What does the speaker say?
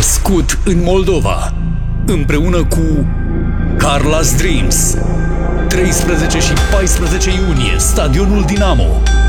născut în Moldova, împreună cu Carla's Dreams. 13 și 14 iunie, Stadionul Dinamo.